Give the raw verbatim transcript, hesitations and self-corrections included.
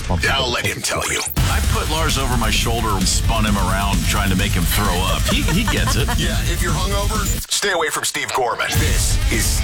responsibility. I'll let him tell you. I put Lars over my shoulder and spun him around trying to make him throw up. He, he gets it. Yeah, if you're hungover, stay away from Steve Gorman. This is